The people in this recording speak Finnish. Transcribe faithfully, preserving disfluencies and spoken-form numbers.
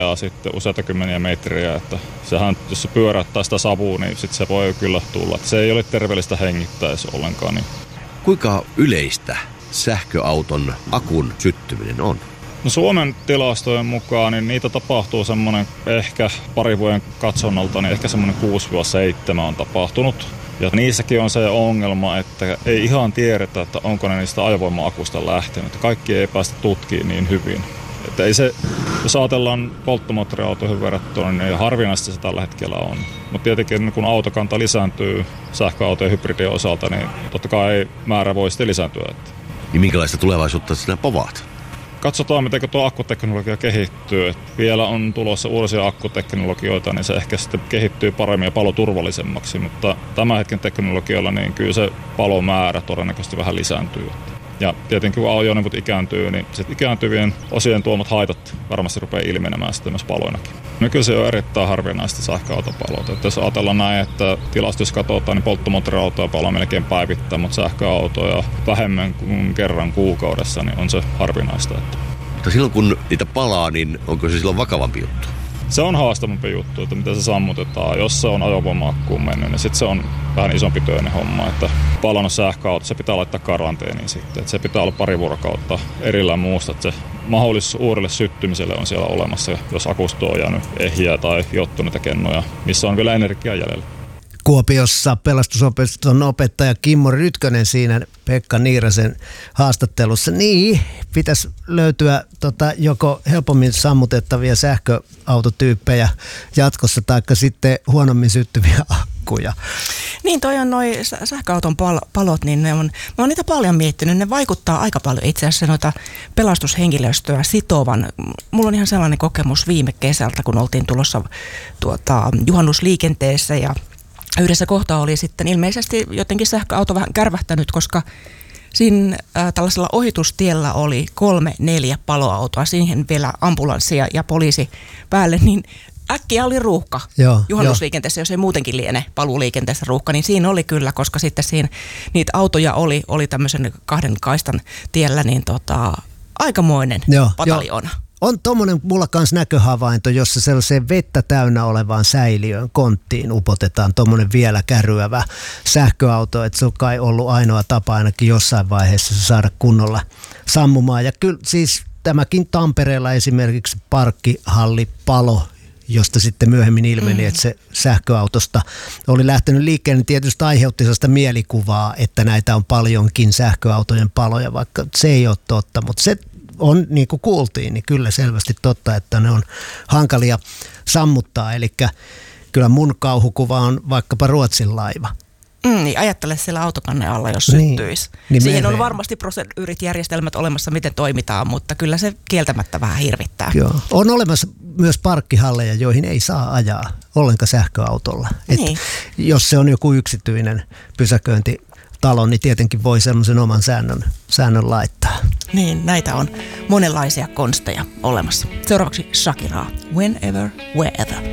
ja sitten useita kymmeniä metriä, että sehän, jos se pyöräyttää sitä savua, niin sitten se voi kyllä tulla. Että se ei ole terveellistä hengittäessä ollenkaan. Niin. Kuinka yleistä sähköauton akun syttyminen on? No Suomen tilastojen mukaan niin niitä tapahtuu semmoinen ehkä pari vuoden katsonnalta, niin ehkä semmoinen kuusi seitsemän on tapahtunut. Ja niissäkin on se ongelma, että ei ihan tiedetä, että onko ne niistä ajovoima-akusta lähtenyt. Kaikki ei päästä tutkimaan niin hyvin. Että ei se, jos ajatellaan polttomoottoriautoihin verrattuna, niin harvinaista se tällä hetkellä on. Mutta tietenkin kun autokanta lisääntyy sähköautojen hybridien osalta, niin totta kai määrä voi sitten lisääntyä. Niin minkälaista tulevaisuutta sinä povaat? Katsotaan, miten tuo akkuteknologia kehittyy. Et vielä on tulossa uusia akkuteknologioita, niin se ehkä sitten kehittyy paremmin ja paloturvallisemmaksi. Mutta tämän hetken teknologialla niin kyllä se palomäärä todennäköisesti vähän lisääntyy. Ja tietenkin kun ajoneuvot ikääntyy, niin sit ikääntyvien osien tuomat haitat varmasti rupeaa ilmenemään sitten myös paloinakin. Nykyisin on erittäin harvinaista sähköautopalot. Että jos ajatellaan näin, että tilastossa katsotaan, niin polttomoottoriautoja palaa melkein päivittäin, mutta sähköautoja vähemmän kuin kerran kuukaudessa, niin on se harvinaista. Mutta silloin kun niitä palaa, niin onko se silloin vakavampi juttu? Se on haastavampi juttu, että miten se sammutetaan. Jos se on ajovoima-akkuun mennyt, niin sitten se on vähän isompi työinen homma. Että palannut sähköauto, se pitää laittaa karanteeniin sitten. Että se pitää olla pari vuorokautta erillään muusta. Että se mahdollisuus uudelle syttymiselle on siellä olemassa, jos akusta on jäänyt ehjiä tai jottuneita kennoja, missä on vielä energiaa jäljellä. Kuopiossa pelastusopiston opettaja Kimmo Rytkönen siinä Pekka Niirasen haastattelussa. Niin, pitäisi löytyä tota, joko helpommin sammutettavia sähköautotyyppejä jatkossa, taikka sitten huonommin syttyviä akkuja. Niin, toi on noi sähköauton pal- palot, niin ne on, mä oon niitä paljon miettinyt, ne vaikuttaa aika paljon itse asiassa noita pelastushenkilöstöä sitovan. Mulla on ihan sellainen kokemus viime kesältä, kun oltiin tulossa tuota, juhannusliikenteessä ja yhdessä kohtaa oli sitten ilmeisesti jotenkin sähköauto vähän kärvähtänyt, koska siinä äh, tällaisella ohitustiellä oli kolme, neljä paloautoa, siihen vielä ambulanssi ja, ja poliisi päälle, niin äkkiä oli ruuhka joo, juhannusliikenteessä, jo. Jos ei muutenkin liene paluuliikenteessä ruuhka, niin siinä oli kyllä, koska sitten siinä niitä autoja oli, oli tämmöisen kahden kaistan tiellä, niin tota, aikamoinen joo, pataljoona. Jo. On tommonen mulla kans näköhavainto, jossa sellaiseen vettä täynnä olevaan säiliöön, konttiin upotetaan tommonen vielä kärryävä sähköauto, että se on kai ollut ainoa tapa ainakin jossain vaiheessa saada kunnolla sammumaan. Ja kyllä siis tämäkin Tampereella esimerkiksi parkkihallipalo, josta sitten myöhemmin ilmeni, mm. että se sähköautosta oli lähtenyt liikkeelle, niin tietysti aiheutti sellaista mielikuvaa, että näitä on paljonkin sähköautojen paloja, vaikka se ei ole totta, mutta se on, niin kuin kuultiin, niin kyllä selvästi totta, että ne on hankalia sammuttaa. Eli kyllä mun kauhukuva on vaikkapa Ruotsin laiva. Mm, niin ajattele siellä autokannen alla, jos niin, syttyisi. Niin siihen on varmasti proseduurit-järjestelmät olemassa, miten toimitaan, mutta kyllä se kieltämättä vähän hirvittää. Joo. On olemassa myös parkkihalleja, joihin ei saa ajaa ollenkaan sähköautolla. Niin. Jos se on joku yksityinen pysäköinti, talon, niin tietenkin voi semmoisen oman säännön, säännön laittaa. Niin, näitä on monenlaisia konsteja olemassa. Seuraavaksi Shakiraa. Whenever, wherever.